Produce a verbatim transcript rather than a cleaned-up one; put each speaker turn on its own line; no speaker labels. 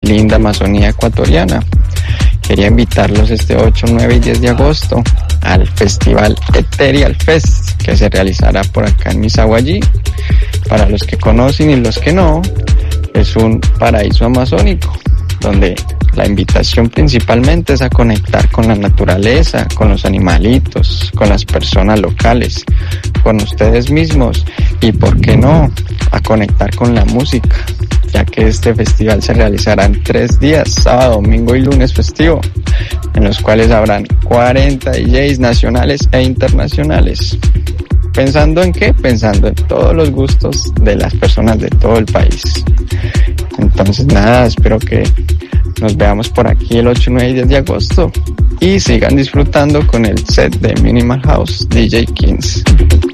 linda Amazonía ecuatoriana. Quería invitarlos este ocho, nueve y diez de agosto al festival Ethereal Fest, que se realizará por acá en Misaguallí. Para los que conocen y los que no, es un paraíso amazónico, donde la invitación principalmente es a conectar con la naturaleza, con los animalitos, con las personas locales, con ustedes mismos y, ¿por qué no?, a conectar con la música, ya que este festival se realizará en tres días, sábado, domingo y lunes festivo, en los cuales habrán cuarenta D Js nacionales e internacionales. ¿Pensando en qué? Pensando en todos los gustos de las personas de todo el país. Entonces nada, espero que nos veamos por aquí el ocho, nueve y diez de agosto y sigan disfrutando con el set de Minimal House D J Kings.